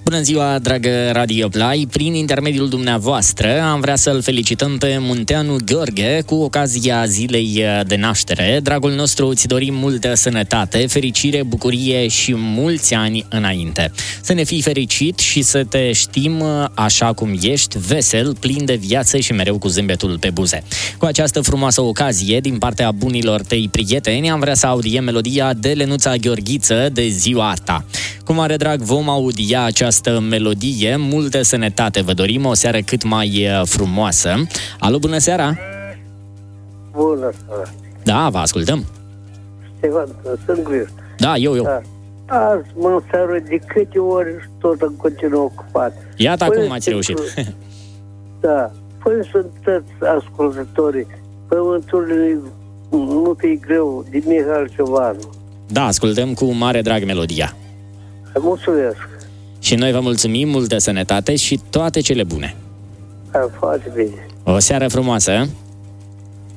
Bună ziua, dragă Radio Play! Prin intermediul dumneavoastră am vrea să-l felicităm pe Munteanu Gheorghe cu ocazia zilei de naștere. Dragul nostru, îți dorim multă sănătate, fericire, bucurie și mulți ani înainte. Să ne fii fericit și să te știm așa cum ești, vesel, plin de viață și mereu cu zâmbetul pe buze. Cu această frumoasă ocazie, din partea bunilor tăi prieteni, am vrea să audiem melodia de Lenuța Gheorghiță de ziua ta. Cu mare drag vom audia această melodie. Multă sănătate vă dorim, o seară cât mai frumoasă. Alo, bună seara! Bună seara! Da, vă ascultăm. Ștefan, sunt greu. Da, eu. Da. Azi mă înseară de câte ori tot în continuu ocupat. Iată acum ați reușit. Da. Păi sunteți ascultătorii. Pământul nu fi greu, de Mihai Ciobanu. Da, ascultăm cu mare drag melodia. Mulțumesc. Și noi vă mulțumim, multă sănătate și toate cele bune. Foarte bine. O seară frumoasă!